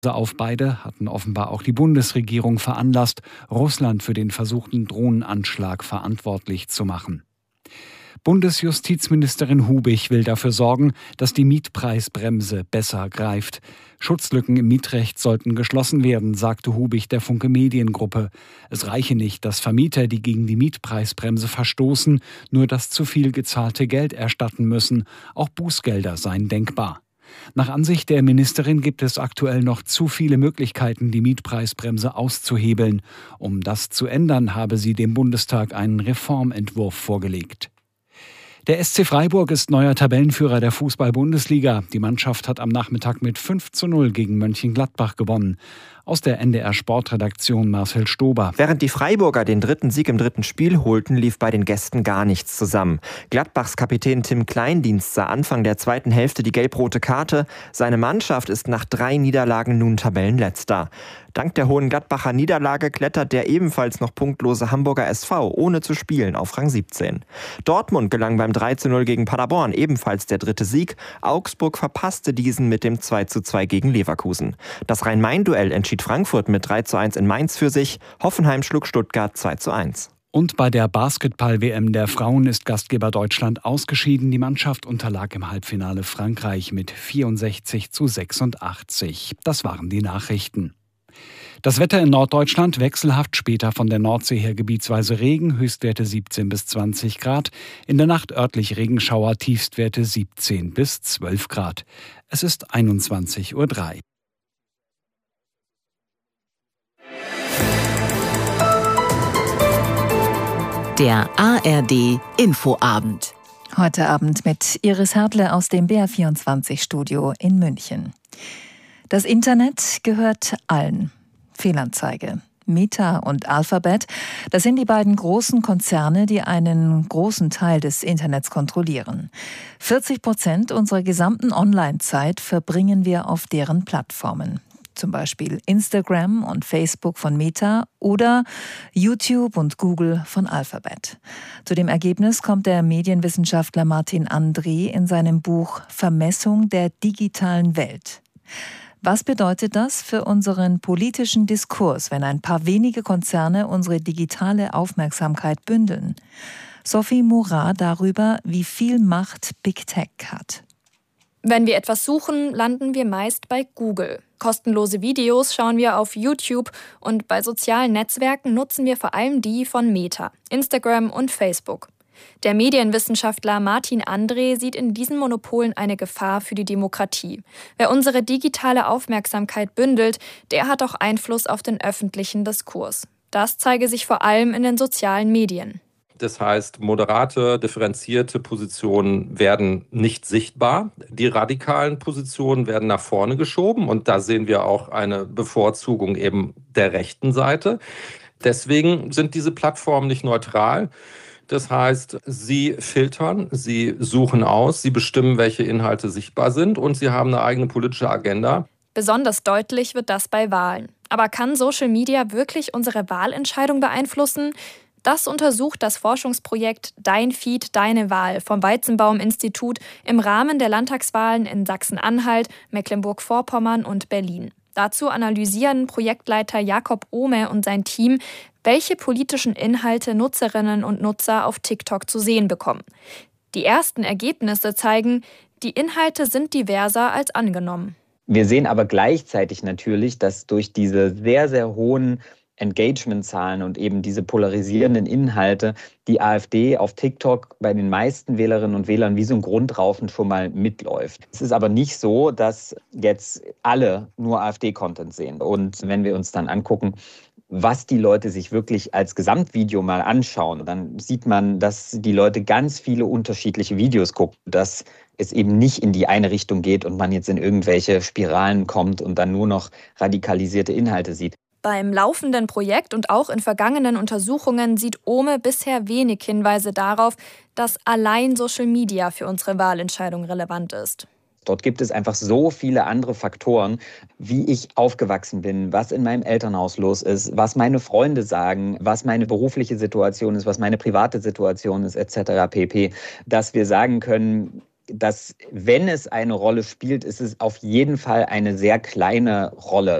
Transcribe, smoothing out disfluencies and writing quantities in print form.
Auf beide hatten offenbar auch die Bundesregierung veranlasst, Russland für den versuchten Drohnenanschlag verantwortlich zu machen. Bundesjustizministerin Hubich will dafür sorgen, dass die Mietpreisbremse besser greift. Schutzlücken im Mietrecht sollten geschlossen werden, sagte Hubich der Funke Mediengruppe. Es reiche nicht, dass Vermieter, die gegen die Mietpreisbremse verstoßen, nur das zu viel gezahlte Geld erstatten müssen. Auch Bußgelder seien denkbar. Nach Ansicht der Ministerin gibt es aktuell noch zu viele Möglichkeiten, die Mietpreisbremse auszuhebeln. Um das zu ändern, habe sie dem Bundestag einen Reformentwurf vorgelegt. Der SC Freiburg ist neuer Tabellenführer der Fußball-Bundesliga. Die Mannschaft hat am Nachmittag mit 5:0 gegen Mönchengladbach gewonnen. Aus der NDR-Sportredaktion Marcel Stober. Während die Freiburger den dritten Sieg im dritten Spiel holten, lief bei den Gästen gar nichts zusammen. Gladbachs Kapitän Tim Kleindienst sah Anfang der zweiten Hälfte die gelb-rote Karte. Seine Mannschaft ist nach 3 Niederlagen nun Tabellenletzter. Dank der hohen Gladbacher Niederlage klettert der ebenfalls noch punktlose Hamburger SV ohne zu spielen auf Rang 17. Dortmund gelang beim 3:0 gegen Paderborn ebenfalls der dritte Sieg. Augsburg verpasste diesen mit dem 2:2 gegen Leverkusen. Das Rhein-Main-Duell entschied Frankfurt mit 3:1 in Mainz für sich. Hoffenheim schlug Stuttgart 2:1. Und bei der Basketball-WM der Frauen ist Gastgeber Deutschland ausgeschieden. Die Mannschaft unterlag im Halbfinale Frankreich mit 64:86. Das waren die Nachrichten. Das Wetter in Norddeutschland wechselhaft, später von der Nordsee her gebietsweise Regen, Höchstwerte 17 bis 20 Grad. In der Nacht örtlich Regenschauer, Tiefstwerte 17 bis 12 Grad. Es ist 21:03 Uhr. Der ARD Infoabend. Heute Abend mit Iris Hertle aus dem BR24-Studio in München. Das Internet gehört allen. Fehlanzeige. Meta und Alphabet, das sind die beiden großen Konzerne, die einen großen Teil des Internets kontrollieren. 40% unserer gesamten Online-Zeit verbringen wir auf deren Plattformen. Zum Beispiel Instagram und Facebook von Meta oder YouTube und Google von Alphabet. Zu dem Ergebnis kommt der Medienwissenschaftler Martin André in seinem Buch Vermessung der digitalen Welt. Was bedeutet das für unseren politischen Diskurs, wenn ein paar wenige Konzerne unsere digitale Aufmerksamkeit bündeln? Sophie Murat darüber, wie viel Macht Big Tech hat. Wenn wir etwas suchen, landen wir meist bei Google. Kostenlose Videos schauen wir auf YouTube und bei sozialen Netzwerken nutzen wir vor allem die von Meta, Instagram und Facebook. Der Medienwissenschaftler Martin André sieht in diesen Monopolen eine Gefahr für die Demokratie. Wer unsere digitale Aufmerksamkeit bündelt, der hat auch Einfluss auf den öffentlichen Diskurs. Das zeige sich vor allem in den sozialen Medien. Das heißt, moderate, differenzierte Positionen werden nicht sichtbar. Die radikalen Positionen werden nach vorne geschoben und da sehen wir auch eine Bevorzugung eben der rechten Seite. Deswegen sind diese Plattformen nicht neutral. Das heißt, sie filtern, sie suchen aus, sie bestimmen, welche Inhalte sichtbar sind und sie haben eine eigene politische Agenda. Besonders deutlich wird das bei Wahlen. Aber kann Social Media wirklich unsere Wahlentscheidung beeinflussen? Das untersucht das Forschungsprojekt Dein Feed, deine Wahl vom Weizenbaum-Institut im Rahmen der Landtagswahlen in Sachsen-Anhalt, Mecklenburg-Vorpommern und Berlin. Dazu analysieren Projektleiter Jakob Ohme und sein Team, welche politischen Inhalte Nutzerinnen und Nutzer auf TikTok zu sehen bekommen. Die ersten Ergebnisse zeigen, die Inhalte sind diverser als angenommen. Wir sehen aber gleichzeitig natürlich, dass durch diese sehr, sehr hohen Engagement-Zahlen und eben diese polarisierenden Inhalte die AfD auf TikTok bei den meisten Wählerinnen und Wählern wie so ein Grundraufen schon mal mitläuft. Es ist aber nicht so, dass jetzt alle nur AfD-Content sehen. Und wenn wir uns dann angucken, was die Leute sich wirklich als Gesamtvideo mal anschauen, dann sieht man, dass die Leute ganz viele unterschiedliche Videos gucken, dass es eben nicht in die eine Richtung geht und man jetzt in irgendwelche Spiralen kommt und dann nur noch radikalisierte Inhalte sieht. Beim laufenden Projekt und auch in vergangenen Untersuchungen sieht Ohme bisher wenig Hinweise darauf, dass allein Social Media für unsere Wahlentscheidung relevant ist. Dort gibt es einfach so viele andere Faktoren, wie ich aufgewachsen bin, was in meinem Elternhaus los ist, was meine Freunde sagen, was meine berufliche Situation ist, was meine private Situation ist, etc. pp. Dass wir sagen können, dass, wenn es eine Rolle spielt, ist es auf jeden Fall eine sehr kleine Rolle.